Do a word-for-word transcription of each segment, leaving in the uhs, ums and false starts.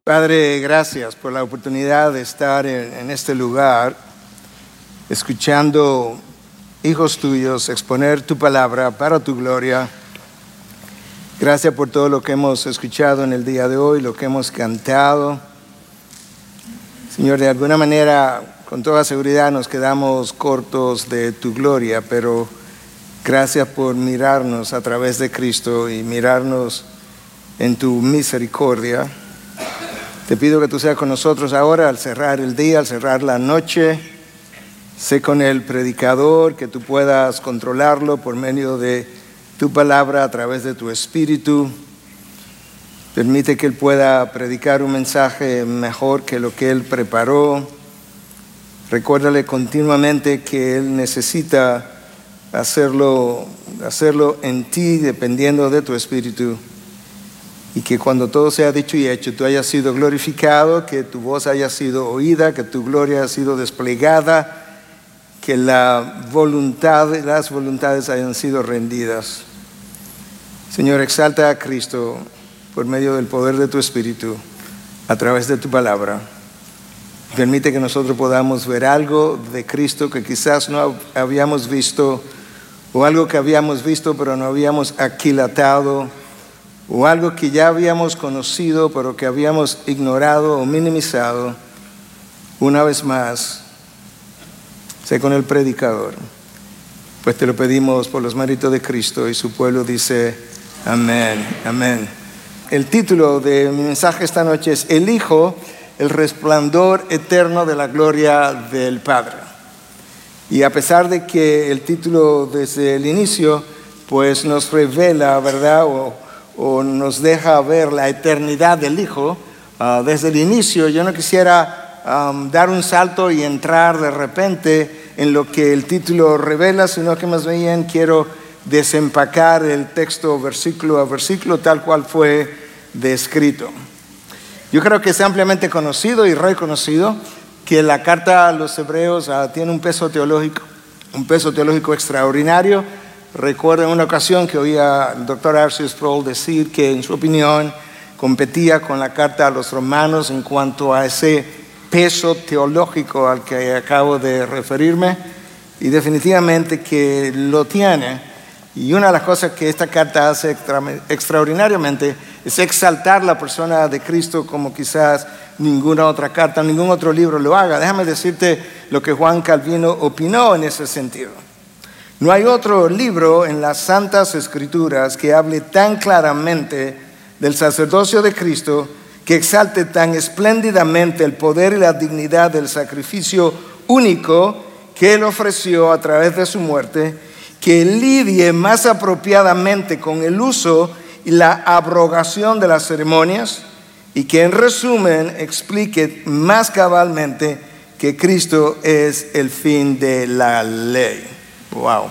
Padre, gracias por la oportunidad de estar en, en este lugar, escuchando hijos tuyos exponer tu palabra para tu gloria. Gracias por todo lo que hemos escuchado en el día de hoy, lo que hemos cantado. Señor, de alguna manera, con toda seguridad nos quedamos cortos de tu gloria, pero gracias por mirarnos a través de Cristo y mirarnos en tu misericordia. Te pido que tú seas con nosotros ahora al cerrar el día, al cerrar la noche. Sé con el predicador, que tú puedas controlarlo por medio de tu palabra a través de tu espíritu. Permite que él pueda predicar un mensaje mejor que lo que él preparó. Recuérdale continuamente que él necesita hacerlo, hacerlo en ti, dependiendo de tu espíritu. Y que cuando todo sea dicho y hecho, tú hayas sido glorificado, que tu voz haya sido oída, que tu gloria haya sido desplegada, que la voluntad, las voluntades hayan sido rendidas. Señor, exalta a Cristo por medio del poder de tu Espíritu, a través de tu palabra. Permite que nosotros podamos ver algo de Cristo que quizás no habíamos visto, o algo que habíamos visto pero no habíamos aquilatado, o algo que ya habíamos conocido pero que habíamos ignorado o minimizado. Una vez más, sé con el predicador, pues te lo pedimos por los méritos de Cristo, y su pueblo dice amén, amén. El título de mi mensaje esta noche es El Hijo, el resplandor eterno de la gloria del Padre. Y a pesar de que el título desde el inicio pues nos revela, ¿verdad?, o o nos deja ver la eternidad del Hijo, uh, desde el inicio yo no quisiera um, dar un salto y entrar de repente en lo que el título revela, sino que más bien quiero desempacar el texto versículo a versículo tal cual fue descrito. Yo creo que es ampliamente conocido y reconocido que la carta a los hebreos uh, tiene un peso teológico, un peso teológico extraordinario. Recuerdo en una ocasión que oía al doctor R C Sproul decir que en su opinión competía con la carta a los romanos en cuanto a ese peso teológico al que acabo de referirme, y definitivamente que lo tiene. Y una de las cosas que esta carta hace extra, extraordinariamente es exaltar la persona de Cristo como quizás ninguna otra carta, ningún otro libro lo haga. Déjame decirte lo que Juan Calvino opinó en ese sentido. No hay otro libro en las Santas Escrituras que hable tan claramente del sacerdocio de Cristo, que exalte tan espléndidamente el poder y la dignidad del sacrificio único que Él ofreció a través de su muerte, que lidie más apropiadamente con el uso y la abrogación de las ceremonias, y que en resumen explique más cabalmente que Cristo es el fin de la ley. Wow.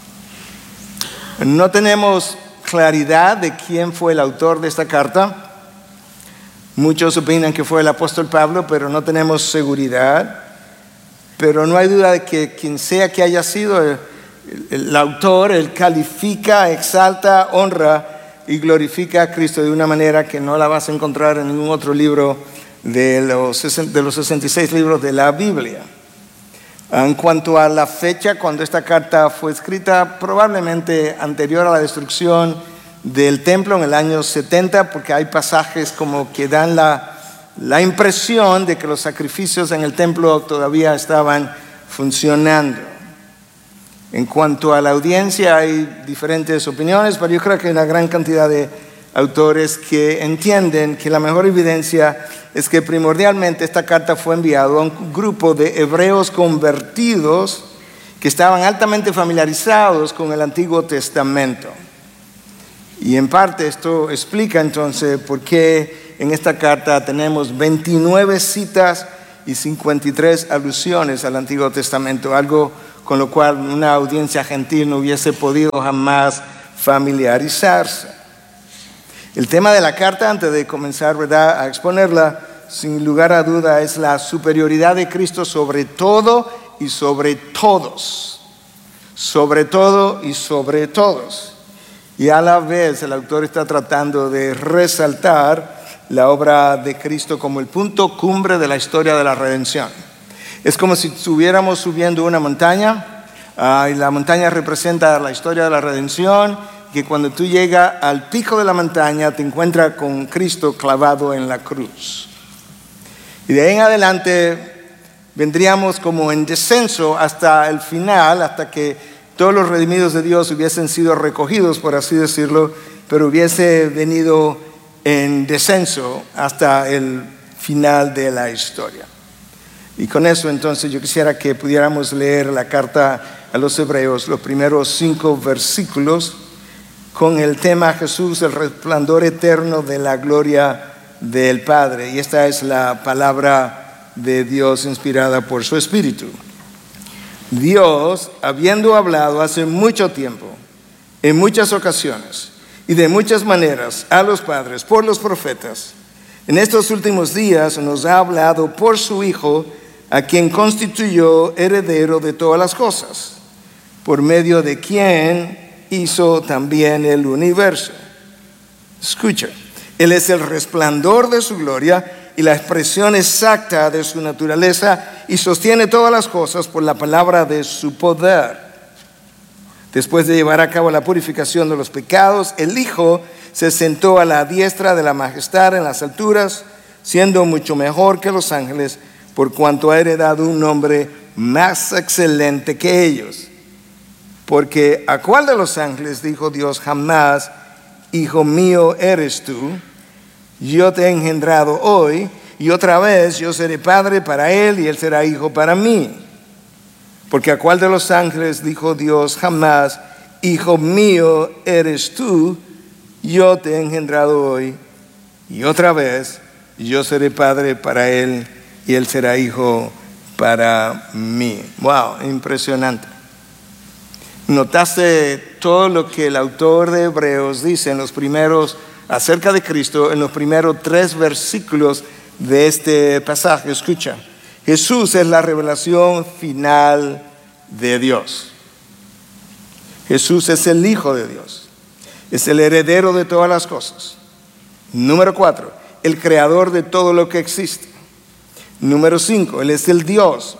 No tenemos claridad de quién fue el autor de esta carta. Muchos opinan que fue el apóstol Pablo, pero no tenemos seguridad. Pero no hay duda de que quien sea que haya sido el, el, el autor, él califica, exalta, honra y glorifica a Cristo de una manera que no la vas a encontrar en ningún otro libro de los, de los sesenta y seis libros de la Biblia. En cuanto a la fecha cuando esta carta fue escrita, probablemente anterior a la destrucción del templo en el año setenta, porque hay pasajes como que dan la, la impresión de que los sacrificios en el templo todavía estaban funcionando. En cuanto a la audiencia, hay diferentes opiniones, pero yo creo que hay una gran cantidad de autores que entienden que la mejor evidencia es que primordialmente esta carta fue enviada a un grupo de hebreos convertidos que estaban altamente familiarizados con el Antiguo Testamento. Y en parte esto explica entonces por qué en esta carta tenemos veintinueve citas y cincuenta y tres alusiones al Antiguo Testamento, algo con lo cual una audiencia gentil no hubiese podido jamás familiarizarse. El tema de la carta, antes de comenzar, ¿verdad?, a exponerla, sin lugar a duda, es la superioridad de Cristo sobre todo y sobre todos. Sobre todo y sobre todos. Y a la vez el autor está tratando de resaltar la obra de Cristo como el punto cumbre de la historia de la redención. Es como si estuviéramos subiendo una montaña uh, y la montaña representa la historia de la redención, que cuando tú llegas al pico de la montaña te encuentras con Cristo clavado en la cruz. Y de ahí en adelante vendríamos como en descenso hasta el final, hasta que todos los redimidos de Dios hubiesen sido recogidos, por así decirlo, pero hubiese venido en descenso hasta el final de la historia. Y con eso entonces yo quisiera que pudiéramos leer la carta a los Hebreos, los primeros cinco versículos, con el tema Jesús, el resplandor eterno de la gloria del Padre. Y esta es la palabra de Dios inspirada por su Espíritu. Dios, habiendo hablado hace mucho tiempo, en muchas ocasiones y de muchas maneras a los padres por los profetas, en estos últimos días nos ha hablado por su Hijo, a quien constituyó heredero de todas las cosas, por medio de quien hizo también el universo. Escucha, Él es el resplandor de su gloria y la expresión exacta de su naturaleza, y sostiene todas las cosas por la palabra de su poder. Después de llevar a cabo la purificación de los pecados, el Hijo se sentó a la diestra de la majestad en las alturas, siendo mucho mejor que los ángeles, por cuanto ha heredado un nombre más excelente que ellos. Porque ¿a cuál de los ángeles dijo Dios jamás, Hijo mío eres tú? Yo te he engendrado hoy, y otra vez yo seré padre para él, y él será hijo para mí. Porque ¿a cuál de los ángeles dijo Dios jamás, Hijo mío eres tú? Yo te he engendrado hoy, y otra vez yo seré padre para él, y él será hijo para mí. Wow, impresionante. ¿Notaste todo lo que el autor de Hebreos dice en los primeros, acerca de Cristo, en los primeros tres versículos de este pasaje? Escucha, Jesús es la revelación final de Dios. Jesús es el Hijo de Dios, es el heredero de todas las cosas. Número cuatro, el creador de todo lo que existe. Número cinco, Él es el Dios,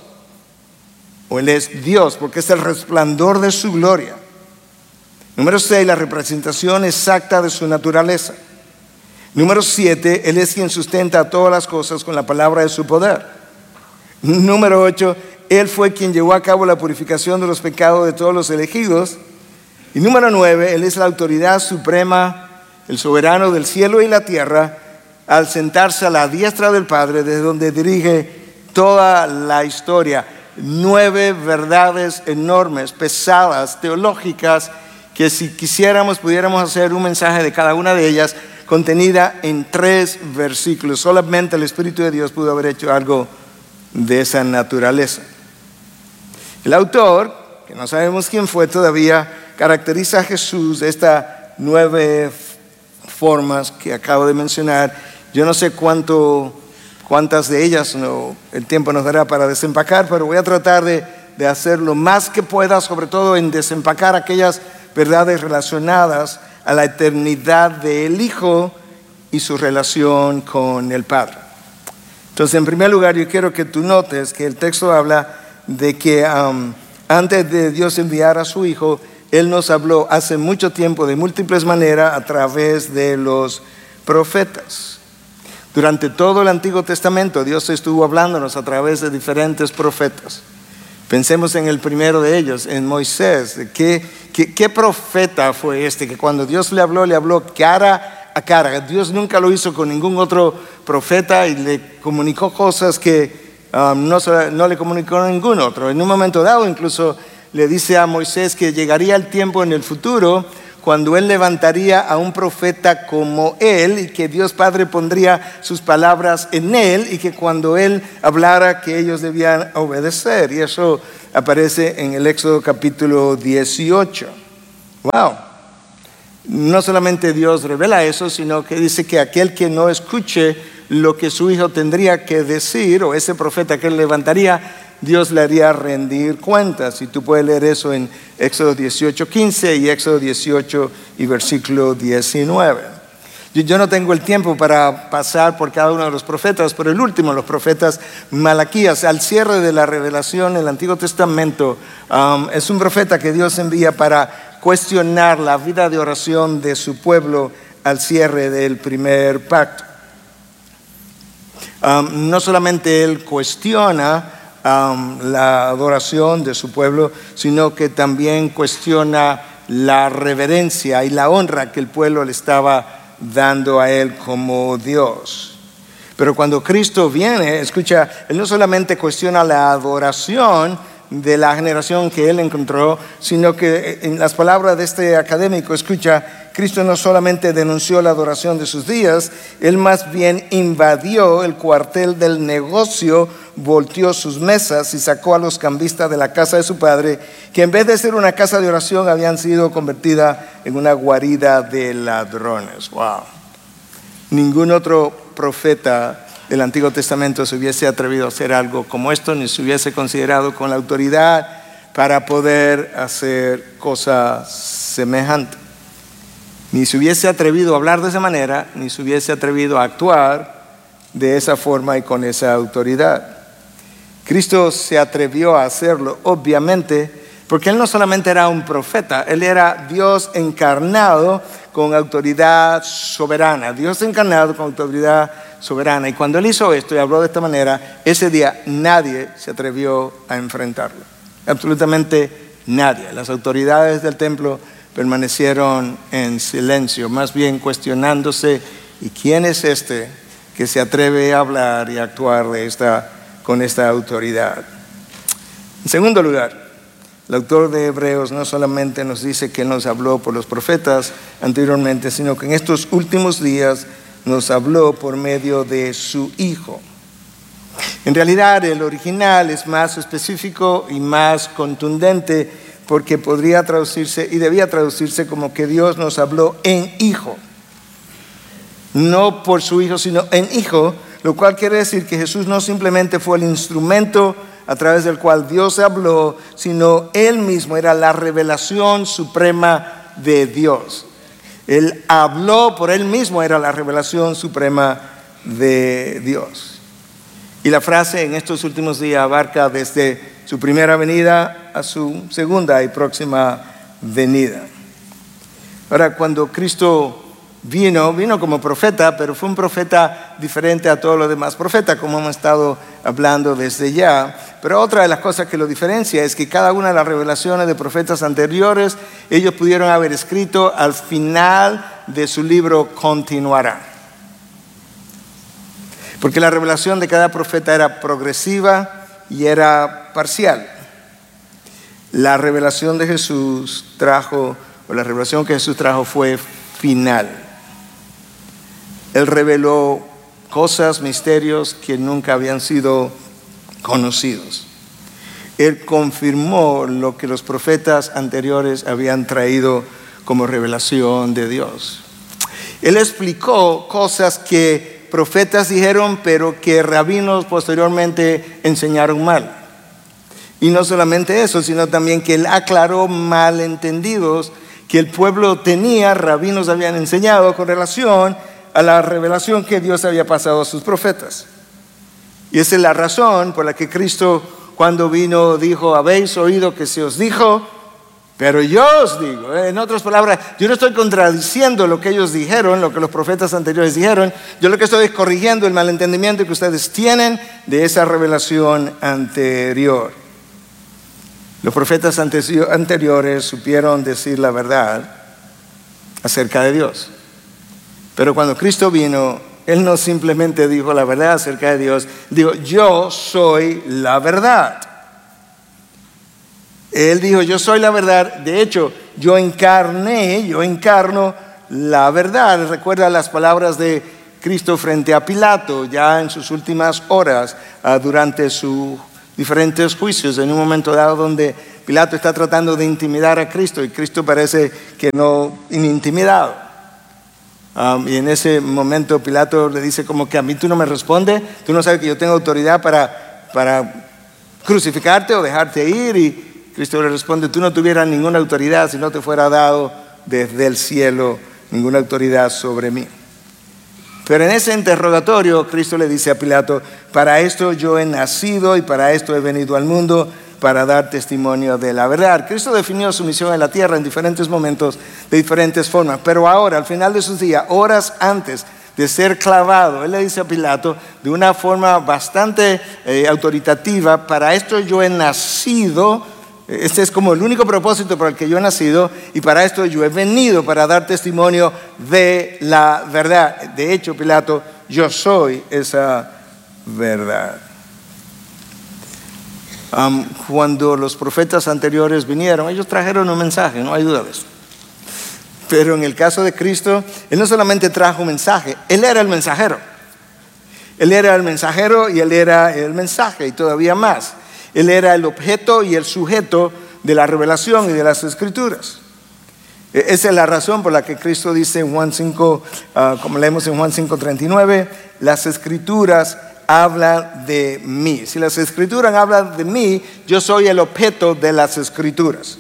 o Él es Dios porque es el resplandor de su gloria. Número seis, la representación exacta de su naturaleza. Número siete, Él es quien sustenta todas las cosas con la palabra de su poder. Número ocho, Él fue quien llevó a cabo la purificación de los pecados de todos los elegidos. Y número nueve, Él es la autoridad suprema, el soberano del cielo y la tierra, al sentarse a la diestra del Padre, desde donde dirige toda la historia. Nueve verdades enormes, pesadas, teológicas, que si quisiéramos pudiéramos hacer un mensaje de cada una de ellas, contenida en tres versículos. Solamente el Espíritu de Dios pudo haber hecho algo de esa naturaleza. El autor, que no sabemos quién fue todavía, caracteriza a Jesús de estas nueve formas que acabo de mencionar. Yo no sé cuánto, cuántas de ellas no, el tiempo nos dará para desempacar, pero voy a tratar de, de hacer lo más que pueda, sobre todo en desempacar aquellas verdades relacionadas a la eternidad del Hijo y su relación con el Padre. Entonces, en primer lugar, yo quiero que tú notes que el texto habla de que um, antes de Dios enviar a su Hijo, Él nos habló hace mucho tiempo de múltiples maneras a través de los profetas. Durante todo el Antiguo Testamento, Dios estuvo hablándonos a través de diferentes profetas. Pensemos en el primero de ellos, en Moisés. ¿Qué, qué, qué profeta fue este? Que cuando Dios le habló, le habló cara a cara. Dios nunca lo hizo con ningún otro profeta y le comunicó cosas que um, no, no le comunicó a ningún otro. En un momento dado, incluso le dice a Moisés que llegaría el tiempo en el futuro cuando él levantaría a un profeta como él, y que Dios Padre pondría sus palabras en él, y que cuando él hablara que ellos debían obedecer. Y eso aparece en el Éxodo capítulo dieciocho. Wow. No solamente Dios revela eso, sino que dice que aquel que no escuche lo que su hijo tendría que decir, o ese profeta que él levantaría, Dios le haría rendir cuentas. Y tú puedes leer eso en Éxodo dieciocho, quince y Éxodo dieciocho y versículo diecinueve. Yo, yo no tengo el tiempo para pasar por cada uno de los profetas, pero el último de los profetas, Malaquías, al cierre de la revelación en el Antiguo Testamento, um, es un profeta que Dios envía para cuestionar la vida de oración de su pueblo al cierre del primer pacto. Um, no solamente él cuestiona um, la adoración de su pueblo, sino que también cuestiona la reverencia y la honra que el pueblo le estaba dando a él como Dios. Pero cuando Cristo viene, escucha, él no solamente cuestiona la adoración de la generación que él encontró, sino que en las palabras de este académico, escucha, Cristo no solamente denunció la adoración de sus días, él más bien invadió el cuartel del negocio, volteó sus mesas y sacó a los cambistas de la casa de su padre, que en vez de ser una casa de oración habían sido convertidas en una guarida de ladrones. Wow. Ningún otro profeta del Antiguo Testamento se hubiese atrevido a hacer algo como esto, ni se hubiese considerado con la autoridad para poder hacer cosas semejantes. Ni se hubiese atrevido a hablar de esa manera, ni se hubiese atrevido a actuar de esa forma y con esa autoridad. Cristo se atrevió a hacerlo, obviamente, porque él no solamente era un profeta, él era Dios encarnado con autoridad soberana. Dios encarnado con autoridad soberana. Y cuando él hizo esto y habló de esta manera, ese día nadie se atrevió a enfrentarlo. Absolutamente nadie. Las autoridades del templo permanecieron en silencio, más bien cuestionándose, ¿y quién es este que se atreve a hablar y a actuar de esta, con esta autoridad? En segundo lugar, el autor de Hebreos no solamente nos dice que él nos habló por los profetas anteriormente, sino que en estos últimos días nos habló por medio de su Hijo. En realidad, el original es más específico y más contundente, porque podría traducirse y debía traducirse como que Dios nos habló en Hijo. No por su Hijo, sino en Hijo, lo cual quiere decir que Jesús no simplemente fue el instrumento a través del cual Dios habló, sino Él mismo era la revelación suprema de Dios. Él habló por Él mismo, era la revelación suprema de Dios. Y la frase en estos últimos días abarca desde su primera venida a su segunda y próxima venida. Ahora, cuando Cristo vino, vino como profeta, pero fue un profeta diferente a todos los demás profetas, como hemos estado hablando desde ya. Pero otra de las cosas que lo diferencia es que cada una de las revelaciones de profetas anteriores, ellos pudieron haber escrito al final de su libro continuará. Porque la revelación de cada profeta era progresiva y era parcial. La revelación de Jesús trajo, o la revelación que Jesús trajo fue final. Él reveló cosas, misterios que nunca habían sido conocidos. Él confirmó lo que los profetas anteriores habían traído como revelación de Dios. Él explicó cosas que profetas dijeron, pero que rabinos posteriormente enseñaron mal. Y no solamente eso, sino también que él aclaró malentendidos que el pueblo tenía, rabinos habían enseñado con relación a la revelación que Dios había pasado a sus profetas. Y esa es la razón por la que Cristo, cuando vino, dijo: habéis oído que se os dijo, pero yo os digo. En otras palabras, yo no estoy contradiciendo lo que ellos dijeron, lo que los profetas anteriores dijeron. Yo lo que estoy es corrigiendo el malentendimiento que ustedes tienen de esa revelación anterior. Los profetas anteriores supieron decir la verdad acerca de Dios. Pero cuando Cristo vino, Él no simplemente dijo la verdad acerca de Dios, dijo: yo soy la verdad. Él dijo: yo soy la verdad. De hecho, yo encarné, yo encarno la verdad. Recuerda las palabras de Cristo frente a Pilato, ya en sus últimas horas, uh, durante sus diferentes juicios, en un momento dado donde Pilato está tratando de intimidar a Cristo y Cristo parece que no inintimidado. Um, y en ese momento Pilato le dice como que: a mí tú no me respondes, tú no sabes que yo tengo autoridad para, para crucificarte o dejarte ir. Y Cristo le responde: tú no tuvieras ninguna autoridad si no te fuera dado desde el cielo ninguna autoridad sobre mí. Pero en ese interrogatorio, Cristo le dice a Pilato, para esto yo he nacido y para esto he venido al mundo, para dar testimonio de la verdad. Cristo definió su misión en la tierra en diferentes momentos, de diferentes formas. Pero ahora, al final de sus días, horas antes de ser clavado, Él le dice a Pilato, de una forma bastante eh, autoritativa, para esto yo he nacido. Este es como el único propósito para el que yo he nacido, y para esto yo he venido, para dar testimonio de la verdad. De hecho, Pilato, yo soy esa verdad. Um, cuando los profetas anteriores vinieron, ellos trajeron un mensaje, no hay duda de eso. Pero en el caso de Cristo, Él no solamente trajo un mensaje, Él era el mensajero. Él era el mensajero y Él era el mensaje, y todavía más. Él era el objeto y el sujeto de la revelación y de las Escrituras. Esa es la razón por la que Cristo dice en Juan cinco, uh, como leemos en Juan cinco treinta y nueve, las Escrituras hablan de mí. Si las Escrituras hablan de mí, yo soy el objeto de las Escrituras.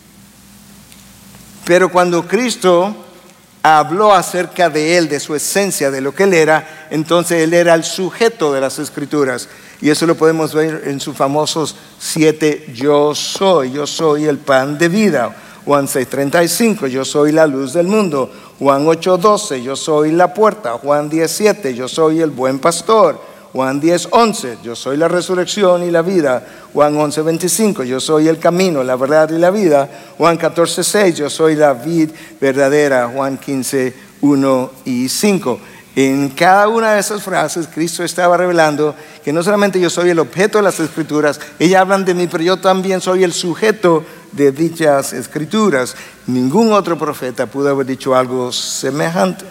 Pero cuando Cristo habló acerca de Él, de su esencia, de lo que Él era, entonces Él era el sujeto de las Escrituras. Y eso lo podemos ver en sus famosos siete yo soy. Yo soy el pan de vida. Juan seis treinta y cinco, yo soy la luz del mundo. Juan ocho doce, yo soy la puerta. Juan diez siete, yo soy el buen pastor. Juan diez once, yo soy la resurrección y la vida. Juan once veinticinco, yo soy el camino, la verdad y la vida. Juan catorce seis, yo soy la vid verdadera. Juan quince uno y cinco. En cada una de esas frases, Cristo estaba revelando que no solamente yo soy el objeto de las Escrituras, ellas hablan de mí, pero yo también soy el sujeto de dichas Escrituras. Ningún otro profeta pudo haber dicho algo semejante.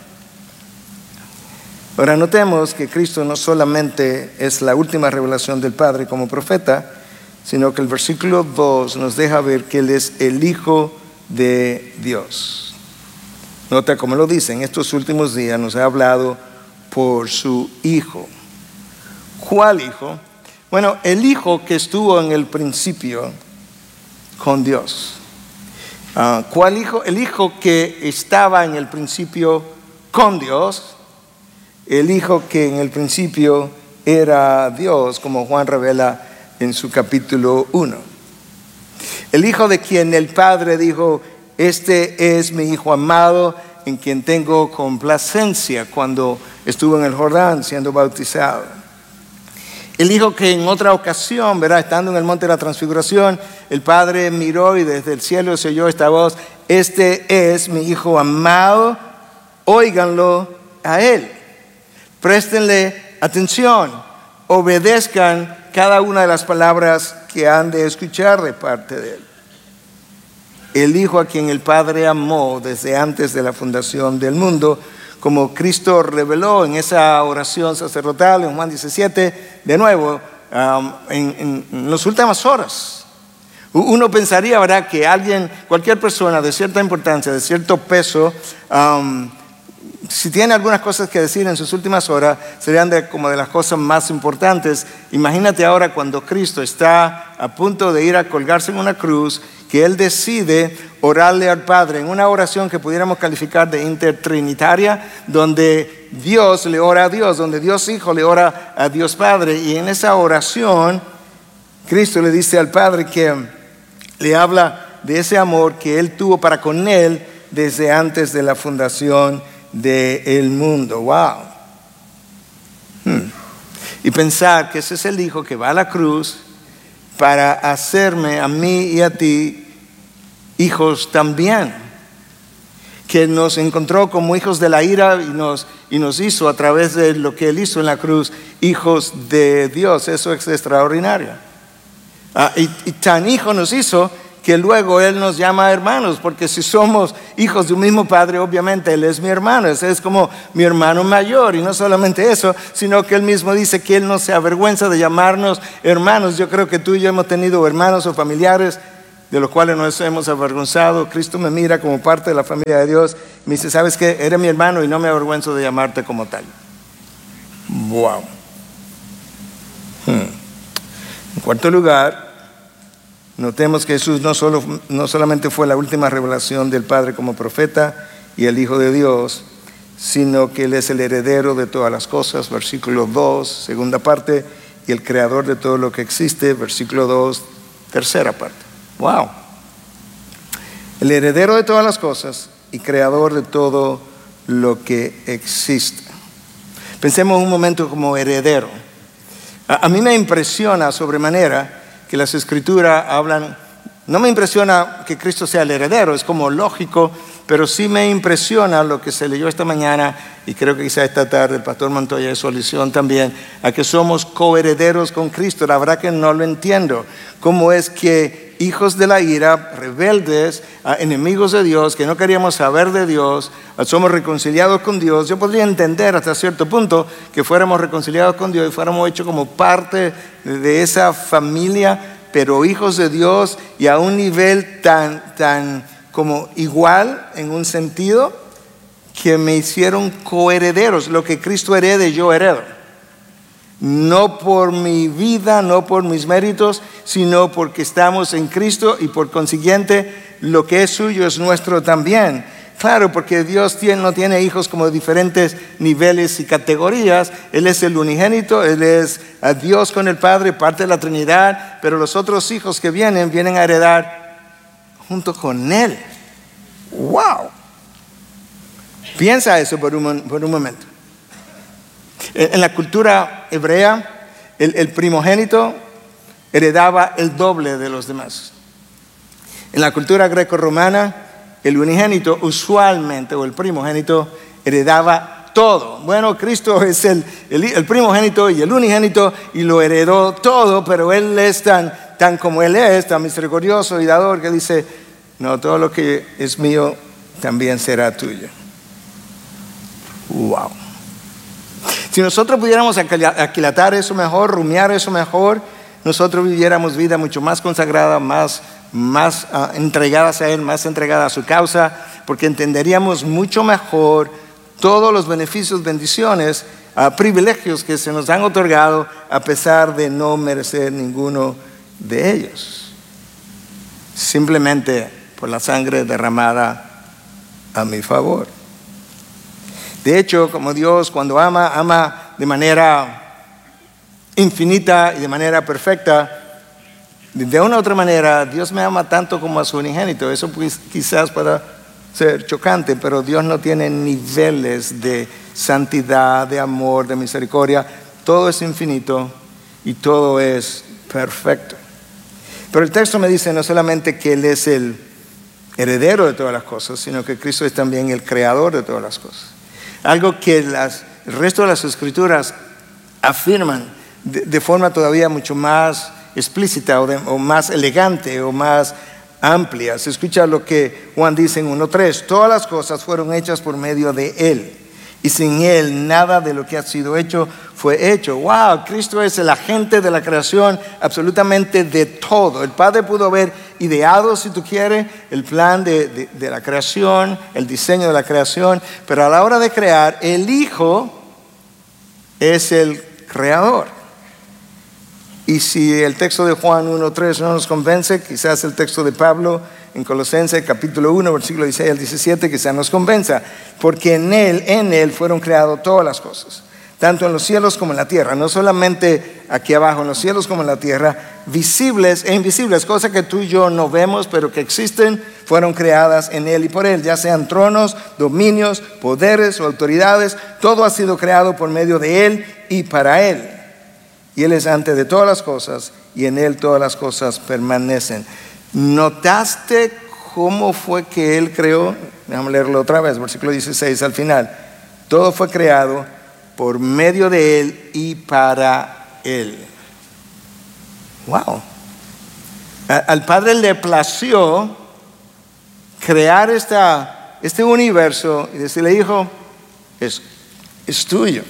Ahora notemos que Cristo no solamente es la última revelación del Padre como profeta, sino que el versículo dos nos deja ver que Él es el Hijo de Dios. Nota cómo lo dice, en estos últimos días nos ha hablado por su Hijo. ¿Cuál Hijo? Bueno, el Hijo que estuvo en el principio con Dios. Uh, ¿Cuál Hijo? El Hijo que estaba en el principio con Dios. El Hijo que en el principio era Dios, como Juan revela en su capítulo uno. El Hijo de quien el Padre dijo, este es mi Hijo amado, en quien tengo complacencia, cuando estuvo en el Jordán siendo bautizado. El Hijo que en otra ocasión, ¿verdad?, estando en el monte de la transfiguración, el Padre miró y desde el cielo se oyó esta voz, este es mi Hijo amado, óiganlo a Él. Préstenle atención, obedezcan cada una de las palabras que han de escuchar de parte de Él. El Hijo a quien el Padre amó desde antes de la fundación del mundo, como Cristo reveló en esa oración sacerdotal en Juan diecisiete, de nuevo, um, en, en las últimas horas. Uno pensaría, ¿verdad?, que alguien, cualquier persona de cierta importancia, de cierto peso, um, si tiene algunas cosas que decir en sus últimas horas, serían de, como de las cosas más importantes. Imagínate ahora cuando Cristo está a punto de ir a colgarse en una cruz, que Él decide orarle al Padre en una oración que pudiéramos calificar de intertrinitaria, donde Dios le ora a Dios, donde Dios Hijo le ora a Dios Padre. Y en esa oración, Cristo le dice al Padre que le habla de ese amor que Él tuvo para con Él desde antes de la fundación del mundo. Wow. Hmm. Y pensar que ese es el Hijo que va a la cruz para hacerme a mí y a ti hijos también, que nos encontró como hijos de la ira y nos, y nos hizo a través de lo que Él hizo en la cruz, hijos de Dios. Eso es extraordinario. Ah, y, y tan hijo nos hizo que luego Él nos llama hermanos, porque si somos hijos de un mismo Padre, obviamente Él es mi hermano, ese es como mi hermano mayor. Y no solamente eso, sino que Él mismo dice que Él no se avergüenza de llamarnos hermanos. Yo creo que tú y yo hemos tenido hermanos o familiares de los cuales nos hemos avergonzado. Cristo me mira como parte de la familia de Dios y me dice, ¿sabes qué? Eres mi hermano y no me avergüenzo de llamarte como tal. Wow. Hmm. En cuarto lugar, notemos que Jesús no, solo, no solamente fue la última revelación del Padre como profeta y el Hijo de Dios, sino que Él es el heredero de todas las cosas, versículo dos, segunda parte, y el creador de todo lo que existe, versículo dos, tercera parte. ¡Wow! El heredero de todas las cosas y creador de todo lo que existe. Pensemos un momento como heredero. A, a mí me impresiona sobremanera que las Escrituras hablan, no me impresiona que Cristo sea el heredero, es como lógico, pero sí me impresiona lo que se leyó esta mañana, y creo que quizá esta tarde el pastor Montoya hizo alusión también, a que somos coherederos con Cristo. La verdad que no lo entiendo. ¿Cómo es que hijos de la ira, rebeldes, enemigos de Dios, que no queríamos saber de Dios, somos reconciliados con Dios? Yo podría entender hasta cierto punto que fuéramos reconciliados con Dios y fuéramos hechos como parte de esa familia, pero hijos de Dios y a un nivel tan, tan como igual en un sentido que me hicieron coherederos. Lo que Cristo herede, yo heredo. No por mi vida, no por mis méritos, sino porque estamos en Cristo y por consiguiente lo que es suyo es nuestro también. Claro, porque Dios tiene, no tiene hijos como de diferentes niveles y categorías. Él es el unigénito, Él es a Dios con el Padre, parte de la Trinidad, pero los otros hijos que vienen, vienen a heredar junto con Él. ¡Wow! Piensa eso por un, por un momento. En, en la cultura hebrea, el, el primogénito heredaba el doble de los demás. En la cultura greco-romana, el unigénito usualmente, o el primogénito, heredaba todo. Bueno, Cristo es el, el, el primogénito y el unigénito y lo heredó todo, pero Él es tan, tan como Él es, tan misericordioso y dador, que dice, no, todo lo que es mío también será tuyo. Wow. Si nosotros pudiéramos aquilatar eso mejor, rumiar eso mejor, nosotros viviéramos vida mucho más consagrada, más, más uh, entregadas a Él, más entregadas a su causa, porque entenderíamos mucho mejor todos los beneficios, bendiciones, uh, privilegios que se nos han otorgado a pesar de no merecer ninguno de ellos. Simplemente por la sangre derramada a mi favor. De hecho, como Dios cuando ama, ama de manera infinita y de manera perfecta. De una u otra manera, Dios me ama tanto como a su unigénito. Eso pues, quizás pueda ser chocante, pero Dios no tiene niveles de santidad, de amor, de misericordia. Todo es infinito y todo es perfecto. Pero el texto me dice no solamente que Él es el heredero de todas las cosas, sino que Cristo es también el creador de todas las cosas. Algo que las, el resto de las Escrituras afirman de, de forma todavía mucho más explícita o, de, o más elegante o más amplia. Se escucha lo que Juan dice en uno tres: todas las cosas fueron hechas por medio de Él, y sin Él nada de lo que ha sido hecho fue hecho. Wow, Cristo es el agente de la creación, absolutamente de todo. El Padre pudo haber ideado, si tú quieres, el plan de, de, de la creación, el diseño de la creación, pero a la hora de crear, el Hijo es el creador. Y si el texto de Juan uno tres no nos convence, quizás el texto de Pablo en Colosenses capítulo uno, versículo dieciséis al diecisiete, quizás nos convenza, porque en Él, en Él fueron creadas todas las cosas, tanto en los cielos como en la tierra, no solamente aquí abajo en los cielos como en la tierra, visibles e invisibles, cosas que tú y yo no vemos, pero que existen, fueron creadas en Él y por Él, ya sean tronos, dominios, poderes o autoridades, todo ha sido creado por medio de Él y para Él. Y Él es antes de todas las cosas, y en Él todas las cosas permanecen. ¿Notaste cómo fue que Él creó? Déjame leerlo otra vez, versículo dieciséis al final. Todo fue creado por medio de Él y para Él. Wow. Al Padre le plació crear esta, este universo y decirle: hijo, es, es tuyo.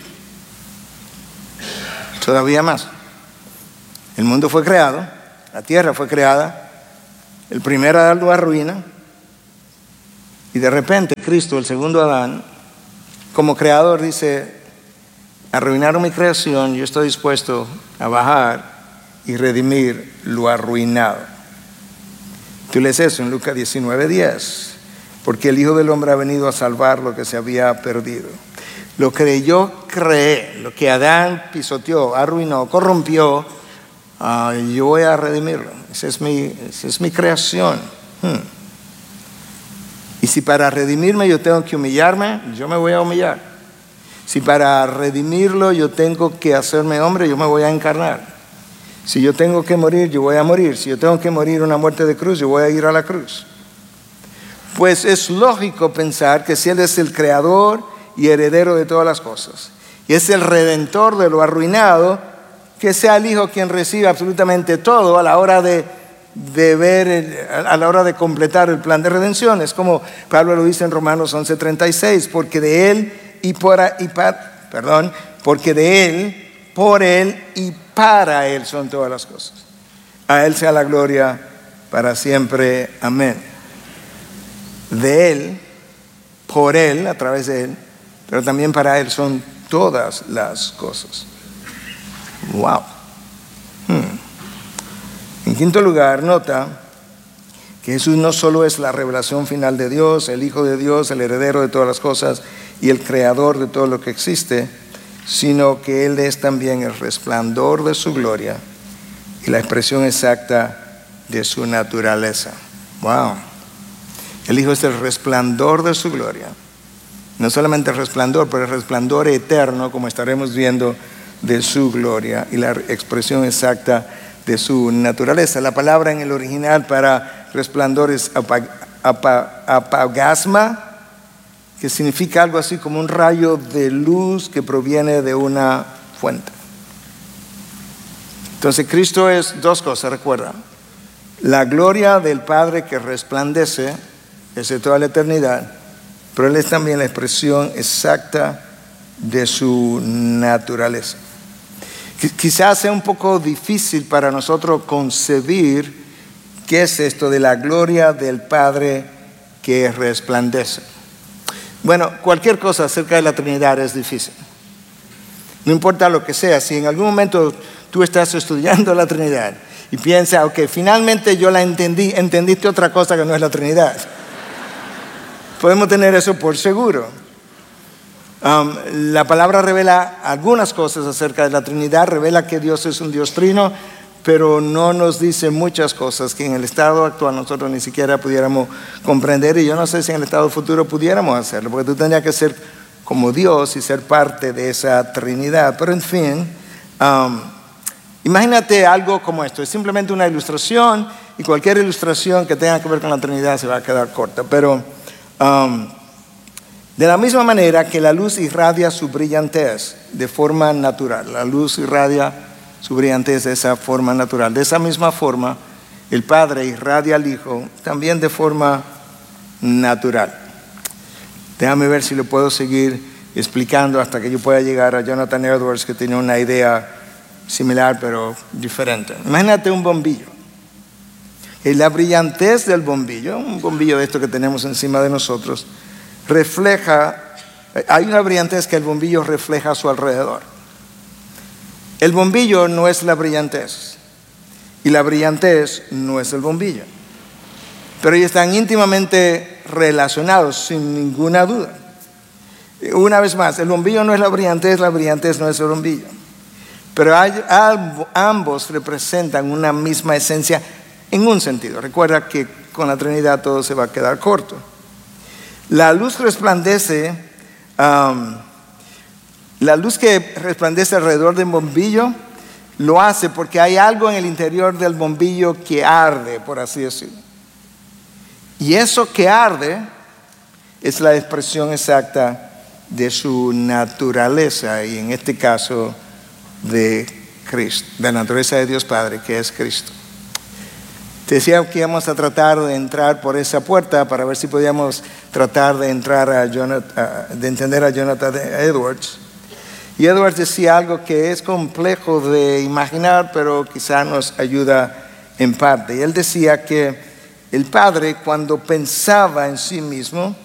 Todavía más. El mundo fue creado, la tierra fue creada, el primer Adán lo arruina, y de repente Cristo, el segundo Adán, como creador dice: arruinaron mi creación, yo estoy dispuesto a bajar y redimir lo arruinado. Tú lees eso en Lucas diecinueve diez. porque el Hijo del Hombre ha venido a salvar lo que se había perdido. Lo que yo creé, lo que Adán pisoteó, arruinó, corrompió, uh, yo voy a redimirlo. Esa es mi, esa es mi creación. Hmm. Y si para redimirme yo tengo que humillarme, yo me voy a humillar. Si para redimirlo yo tengo que hacerme hombre, yo me voy a encarnar. Si yo tengo que morir, yo voy a morir. Si yo tengo que morir una muerte de cruz, yo voy a ir a la cruz. Pues es lógico pensar que si Él es el creador y heredero de todas las cosas, y es el redentor de lo arruinado, que sea el Hijo quien reciba absolutamente todo a la hora de, de ver, a la hora de completar el plan de redención. Es como Pablo lo dice en Romanos once treinta y seis, porque de Él y por y para, perdón, porque de Él, por Él y para Él son todas las cosas. A Él sea la gloria para siempre. Amén. De Él, por Él, a través de Él, pero también para Él son todas las cosas. Wow. Hmm. En quinto lugar, nota que Jesús no solo es la revelación final de Dios, el Hijo de Dios, el heredero de todas las cosas y el creador de todo lo que existe, sino que Él es también el resplandor de su gloria y la expresión exacta de su naturaleza. Wow. El Hijo es el resplandor de su gloria. No solamente el resplandor, pero el resplandor eterno, como estaremos viendo, de su gloria y la expresión exacta de su naturaleza. La palabra en el original para resplandor es apag, apa, apagasma, que significa algo así como un rayo de luz que proviene de una fuente. Entonces Cristo es dos cosas, recuerda. La gloria del Padre que resplandece desde toda la eternidad, pero Él es también la expresión exacta de su naturaleza. Quizás sea un poco difícil para nosotros concebir qué es esto de la gloria del Padre que resplandece. Bueno, cualquier cosa acerca de la Trinidad es difícil. No importa lo que sea, si en algún momento tú estás estudiando la Trinidad y piensas, ok, finalmente yo la entendí, entendiste otra cosa que no es la Trinidad. Podemos tener eso por seguro. Um, la palabra revela algunas cosas acerca de la Trinidad, revela que Dios es un Dios trino, pero no nos dice muchas cosas que en el estado actual nosotros ni siquiera pudiéramos comprender, y yo no sé si en el estado futuro pudiéramos hacerlo, porque tú tendrías que ser como Dios y ser parte de esa Trinidad. Pero en fin, um, imagínate algo como esto, es simplemente una ilustración, y cualquier ilustración que tenga que ver con la Trinidad se va a quedar corta, pero um, de la misma manera que la luz irradia su brillantez de forma natural, la luz irradia su brillantez de esa forma natural. De esa misma forma, el Padre irradia al Hijo también de forma natural. Déjame ver si lo puedo seguir explicando hasta que yo pueda llegar a Jonathan Edwards, que tiene una idea similar pero diferente. Imagínate un bombillo. Y la brillantez del bombillo, un bombillo de esto que tenemos encima de nosotros, refleja, hay una brillantez que el bombillo refleja a su alrededor. El bombillo no es la brillantez y la brillantez no es el bombillo, pero ellos están íntimamente relacionados sin ninguna duda. Una vez más, el bombillo no es la brillantez, la brillantez no es el bombillo, pero hay, ambos representan una misma esencia en un sentido. Recuerda que con la Trinidad todo se va a quedar corto. La luz resplandece, um, la luz que resplandece alrededor del bombillo lo hace porque hay algo en el interior del bombillo que arde, por así decirlo. Y eso que arde es la expresión exacta de su naturaleza, y en este caso de Cristo, de la naturaleza de Dios Padre, que es Cristo. Te decía que íbamos a tratar de entrar por esa puerta para ver si podíamos tratar de entrar a Jonathan, de entender a Jonathan Edwards. Y Edwards decía algo que es complejo de imaginar, pero quizá nos ayuda en parte. Y él decía que el Padre, cuando pensaba en sí mismo,